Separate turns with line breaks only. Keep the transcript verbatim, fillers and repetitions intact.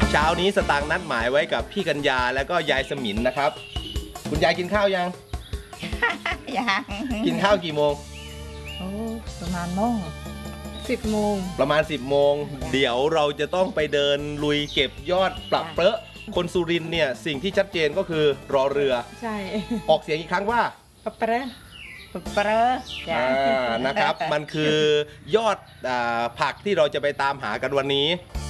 เช้านี้สตางค์นัดหมายไว้กับพี่กัญญาแล้วก็ยายสมินนะครับคุณยายกินข้าวยัง
ยัง
กินข้าวกี่โมง
โอ้ประมาณโมงสิบโมง
ประมาณสิบโมงเดี๋ยวเราจะต้องไปเดินลุยเก็บยอดปรับเปรอะคนสุรินทร์เนี่ยสิ่งที่ชัดเจนก็คือรอเรือใช่ออกเสียงอีกครั้งว่า
ปรับเปรอะปรับเปรอะ
อ่านะครับมันคือยอดอ่าผักที่เราจะไปตามหากันวันนี้